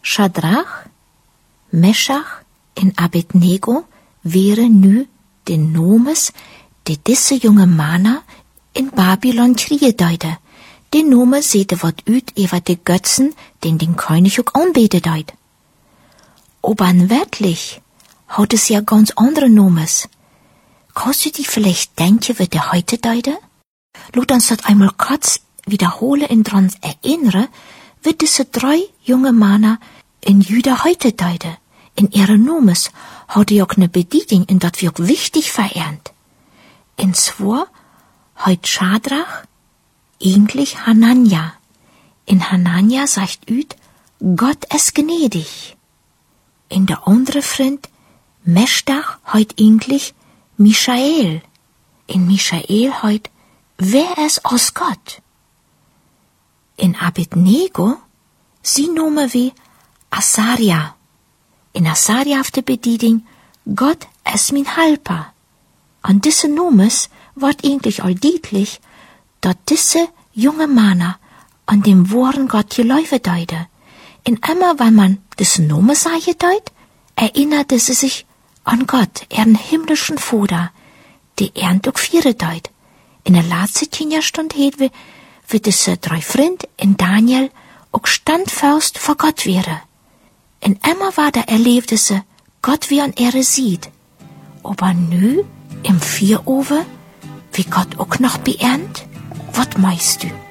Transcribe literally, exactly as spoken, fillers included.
Schadrach, Meschach en Abednego wären nu de nomes de disse jonge manna in Babylon kriegedeide. De nome sete wat uit over de Götzen, den den König ook aanbeten deid. Aber wirklich hat es ja ganz andere Nomes. Kannst du dich vielleicht denken, wie der heute deide? Lass uns das einmal kurz wiederholen und dran erinnern, wie diese drei junge Männer in Juda heute deide. In ihre Nomes hat er auch eine Bedeutung, in dat wir auch wichtig verehrt. Und zwar heut Schadrach eigentlich Hanania. In Hanania sagt üt, Gott ist gnädig. In der andere Freund, Meschach heut eigentlich Michael. In Michael heut, wer ist aus Gott? In Abednego, sie nome wie Asaria. In Asaria auf der Bedeutung, Gott ist mein Helper. An diese Nomes wird eigentlich all deutlich, dass diese junge Männer an dem wahren Gott geläufe deide. Und immer, wenn man diese Nomen sage deut, erinnerte sie sich an Gott, ihren himmlischen Vater, die er auch viere deut. In der letzten Kinderstunde het wir, wie diese drei Freunde in Daniel auch standfest vor Gott wäre. Und immer war da erlebte sie, Gott wie an ihre sieht. Aber nu, im Vieroven, wie Gott auch noch beernt? Was meinst du?